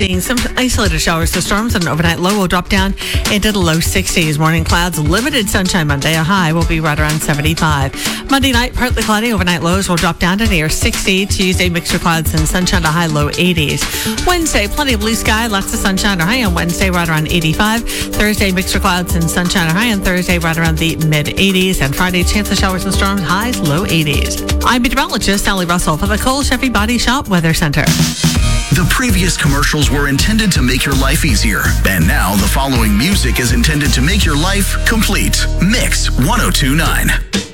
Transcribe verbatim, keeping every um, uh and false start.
seeing some isolated showers to storms, and an overnight low will drop down into the low sixties. Morning clouds, limited sunshine Monday. A high will be right around seventy-five. Monday night, partly cloudy. Overnight lows will drop down to near sixty. Tuesday, mixture clouds and sunshine, a high low eighties. Wednesday, plenty of blue sky, lots of sunshine, a high on Wednesday right around eighty-five. Thursday, mixture clouds and sunshine, a high on Thursday right around the mid eighties. And Friday, chance of showers and storms, highs low eighties. I'm meteorologist Sally Russell for the Cole Chevy Body Shop Weather Center. The previous commercials were intended to make your life easier. And now the following music is intended to make your life complete. Mix one oh two point nine.